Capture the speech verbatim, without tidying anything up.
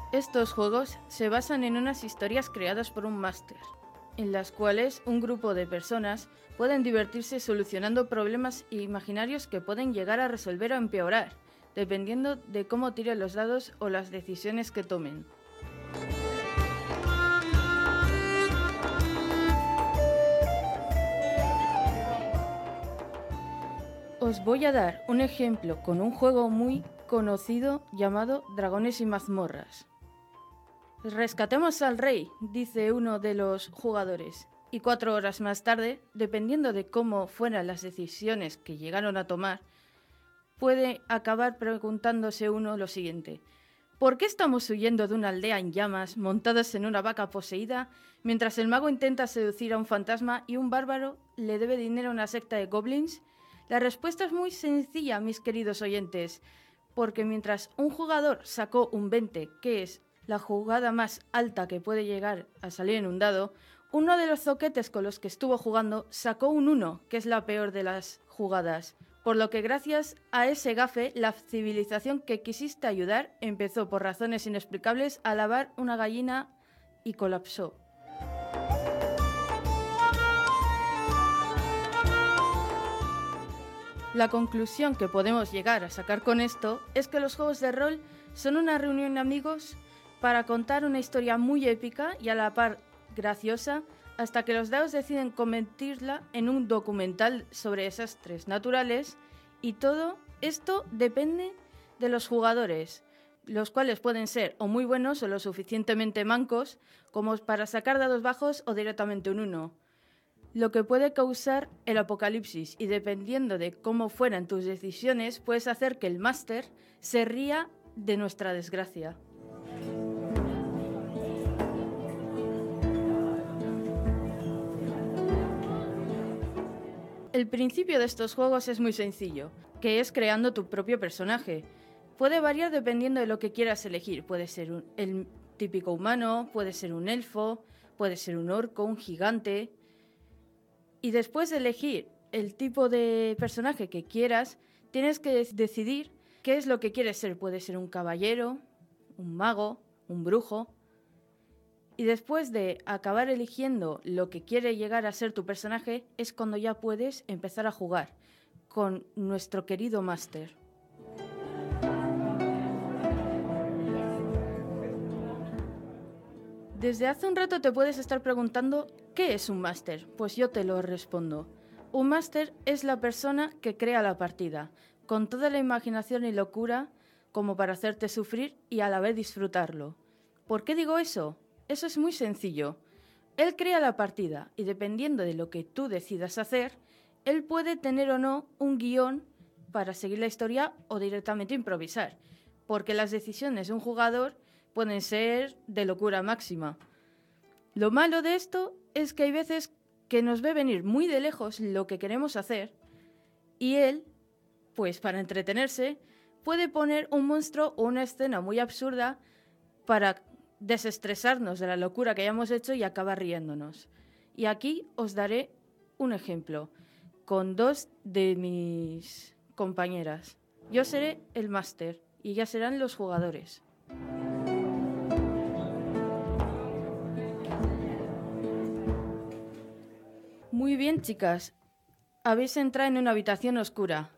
Estos juegos se basan en unas historias creadas por un máster, en las cuales un grupo de personas pueden divertirse solucionando problemas imaginarios que pueden llegar a resolver o empeorar, dependiendo de cómo tiren los dados o las decisiones que tomen. Os voy a dar un ejemplo con un juego muy conocido llamado Dragones y mazmorras. Rescatemos al rey, dice uno de los jugadores, y cuatro horas más tarde, dependiendo de cómo fueran las decisiones que llegaron a tomar, puede acabar preguntándose uno lo siguiente: ¿por qué estamos huyendo de una aldea en llamas, montados en una vaca poseída, mientras el mago intenta seducir a un fantasma y un bárbaro le debe dinero a una secta de goblins? La respuesta es muy sencilla, mis queridos oyentes, porque mientras un jugador sacó un veinte, que es la jugada más alta que puede llegar a salir en un dado, uno de los zoquetes con los que estuvo jugando sacó un uno, que es la peor de las jugadas. Por lo que gracias a ese gafe, la civilización que quisiste ayudar empezó por razones inexplicables a lavar una gallina y colapsó. La conclusión que podemos llegar a sacar con esto es que los juegos de rol son una reunión de amigos para contar una historia muy épica y a la par graciosa, hasta que los dados deciden convertirla en un documental sobre desastres naturales, y todo esto depende de los jugadores, los cuales pueden ser o muy buenos o lo suficientemente mancos como para sacar dados bajos o directamente un uno. Lo que puede causar el apocalipsis, y dependiendo de cómo fueran tus decisiones, puedes hacer que el máster se ría de nuestra desgracia. El principio de estos juegos es muy sencillo, que es creando tu propio personaje. Puede variar dependiendo de lo que quieras elegir. Puede ser un, el típico humano, puede ser un elfo, puede ser un orco, un gigante. Y después de elegir el tipo de personaje que quieras, tienes que decidir qué es lo que quieres ser. Puede ser un caballero, un mago, un brujo. Y después de acabar eligiendo lo que quiere llegar a ser tu personaje, es cuando ya puedes empezar a jugar con nuestro querido máster. Desde hace un rato te puedes estar preguntando ¿qué es un máster? Pues yo te lo respondo. Un máster es la persona que crea la partida, con toda la imaginación y locura como para hacerte sufrir y a la vez disfrutarlo. ¿Por qué digo eso? Eso es muy sencillo. Él crea la partida y dependiendo de lo que tú decidas hacer, él puede tener o no un guión para seguir la historia o directamente improvisar, porque las decisiones de un jugador pueden ser de locura máxima. Lo malo de esto es que hay veces que nos ve venir muy de lejos lo que queremos hacer y él, pues para entretenerse, puede poner un monstruo o una escena muy absurda para desestresarnos de la locura que hayamos hecho y acabar riéndonos. Y aquí os daré un ejemplo con dos de mis compañeras. Yo seré el máster y ya serán los jugadores. Muy bien, chicas. Habéis entrado en una habitación oscura